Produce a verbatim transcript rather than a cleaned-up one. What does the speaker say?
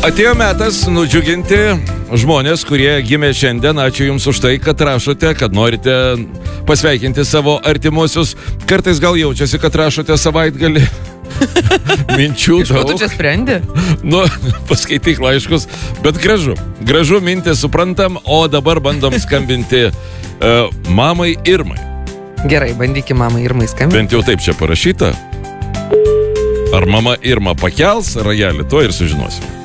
Atėjo metas nudžiuginti žmonės, kurie gimė šiandien. Ačiū Jums už tai, kad rašote, kad norite pasveikinti savo artimuosius. Kartais gal jaučiasi, kad rašote savaitgalį. Minčių daug. Iš ko tu čia sprendi? Nu, paskaityk laiškus. Bet gražu. Gražu mintį suprantam, o dabar bandom skambinti uh, mamai Irmai. Gerai, bandykime mamai Irmai skambinti. Bent jau taip čia parašyta. Ar mama Irma pakels rajelį, to ir sužinosim.